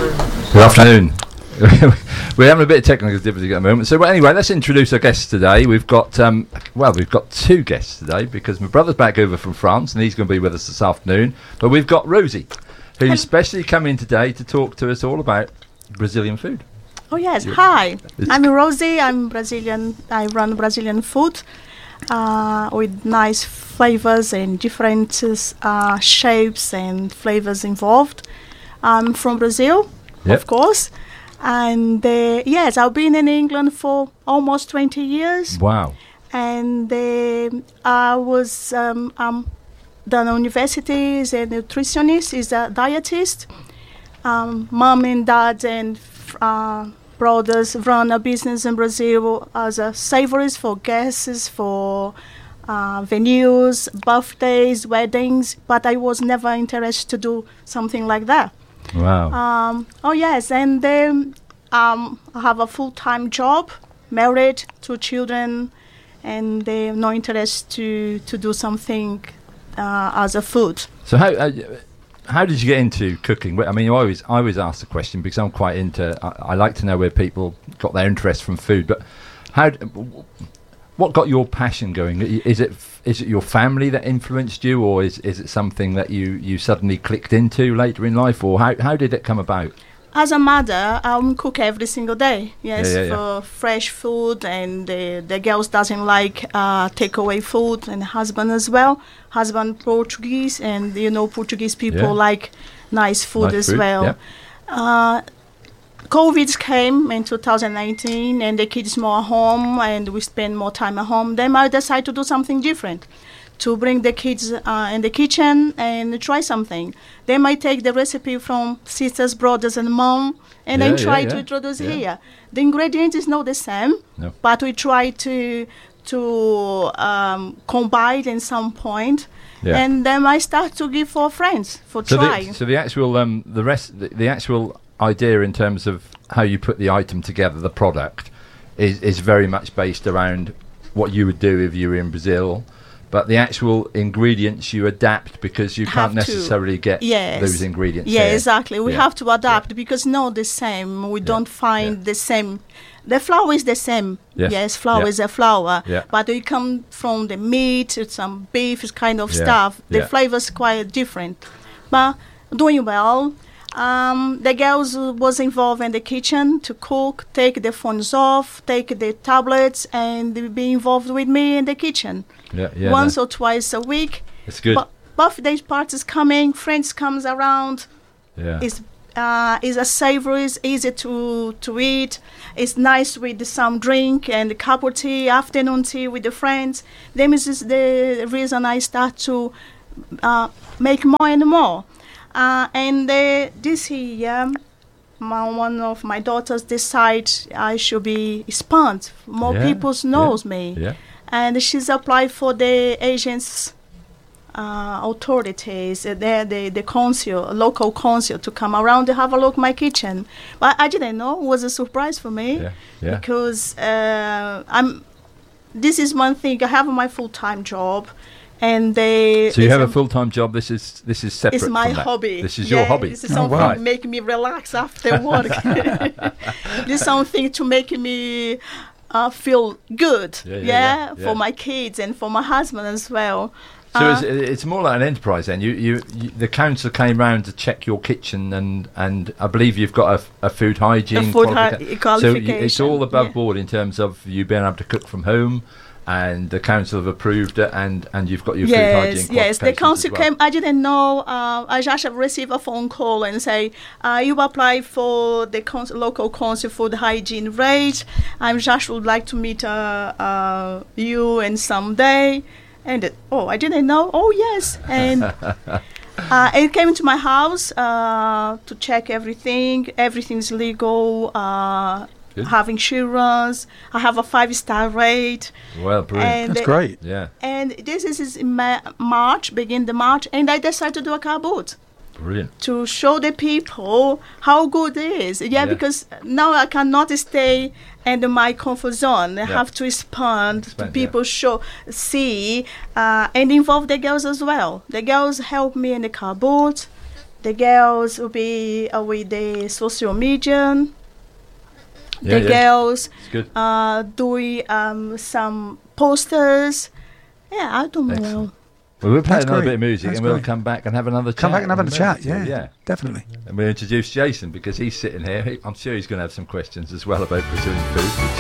Good afternoon. We're having a bit of technical difficulty at the moment. So anyway, let's introduce our guests today. We've got two guests today because my brother's back over from France and he's going to be with us this afternoon. But we've got Rosie, who's specially come in today to talk to us all about Brazilian food. Oh yes, hi. I'm Rosie. I'm Brazilian. I run Brazilian food with nice flavors and different shapes and flavors involved. I'm from Brazil, of course. And yes, I've been in England for almost 20 years. Wow. And I was done university as a nutritionist, as a dietist. Mom and dad and brothers run a business in Brazil as a savories for guests, for venues, birthdays, weddings. But I was never interested to do something like that. Wow. Oh yes, and then I have a full-time job, married, 2 children, and they have no interest to do something as a food. So how did you get into cooking? I mean, I always ask the question because I'm quite into. I like to know where people got their interest from food. But what got your passion going? Is it your family that influenced you, or is it something that you suddenly clicked into later in life, or how did it come about? As a mother, I cook every single day. Yes, for fresh food, and the girls doesn't like takeaway food, and husband as well. Husband Portuguese, and Portuguese people like nice food as well. Yeah. COVID came in 2019 and the kids more at home and we spend more time at home. Then I decided to do something different, to bring the kids in the kitchen and try something. They might take the recipe from sisters, brothers and mom and then try to introduce here. The ingredients is not the same, but we try to combine in some point. Yeah. And then I start to give for friends for try. So the actual the actual idea in terms of how you put the item together, the product, is very much based around what you would do if you were in Brazil, but the actual ingredients you adapt because you can't necessarily get those ingredients. Yeah, exactly. We have to adapt because not the same. We don't find the same. The flour is the same. Yes, flour is a flour, but it come from the meat, some beef, kind of stuff. The flavors quite different, but doing well. The girls was involved in the kitchen to cook, take the phones off, take the tablets, and be involved with me in the kitchen. Once or twice a week. It's good. Birthday parties coming, friends comes around. It's a savory, it's easy to eat. It's nice with some drink and a cup of tea, afternoon tea with the friends. Then is the reason I start to make more and more. And this year, one of my daughters decide I should be expand. More people knows me, and she's applied for the agents, authorities, the council, local council, to come around to have a look at my kitchen. But I didn't know; it was a surprise for me because This is one thing. I have my full-time job. And so you have a full-time job. This is separate. It's my from that. hobby. This is your hobby. This is something to make me relax after work. This is something to make me feel good. For my kids and for my husband as well. So it's more like an enterprise then. You the council came round to check your kitchen and I believe you've got a food hygiene qualification. So it's all above board in terms of you being able to cook from home. And the council have approved it, and you've got your food hygiene qualifications. Yes, the council came. I didn't know. I just received a phone call and say, you apply for the local council food hygiene rate. I just would like to meet you and someday. And I didn't know. Oh yes, and it came to my house to check everything. Everything's legal. Good. Have insurance. I have a 5-star rate. Well, brilliant. That's great. Yeah. And this is in March, begin the March, and I decided to do a car boot. Brilliant. To show the people how good it is. Because now I cannot stay in my comfort zone. I have to expand to people see, and involve the girls as well. The girls help me in the car boot. The girls will be with the social media. The girls doing some posters. Yeah, I don't know. Well, we'll play another bit of music and we'll come back and have another chat. Come back and have another chat, yeah, definitely. And we'll introduce Jason because he's sitting here. I'm sure he's going to have some questions as well about Brazilian food.